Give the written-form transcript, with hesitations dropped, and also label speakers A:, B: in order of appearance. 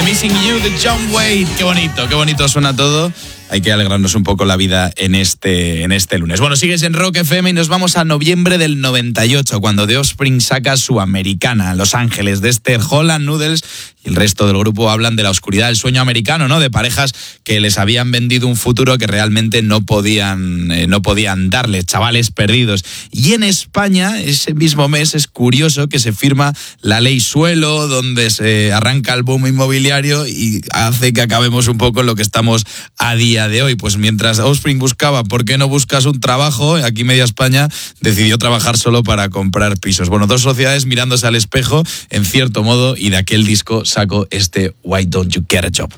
A: Missing You de John Wayne. Qué bonito suena todo. Hay que alegrarnos un poco la vida en este lunes. Bueno, sigues en Rock FM y nos vamos a noviembre del 98, cuando The Offspring saca su Americana, Los Ángeles, de Esther Holland, Noodles y el resto del grupo hablan de la oscuridad del sueño americano, ¿no? De parejas que les habían vendido un futuro que realmente no podían darles, chavales perdidos. Y en España, ese mismo mes, es curioso que se firma la ley suelo, donde se arranca el boom inmobiliario y hace que acabemos un poco en lo que estamos a día de hoy. Pues mientras Offspring buscaba ¿por qué no buscas un trabajo?, aquí Media España decidió trabajar solo para comprar pisos. Bueno, dos sociedades mirándose al espejo, en cierto modo, y de aquel disco sacó este Why Don't You Get a Job.